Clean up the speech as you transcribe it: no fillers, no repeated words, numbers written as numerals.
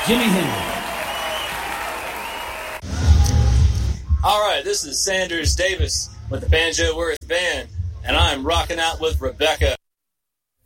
Jimi Hendrix. All right, this is Sanders Davis with the Banjo Worth Band, and I'm rocking out with Rebecca.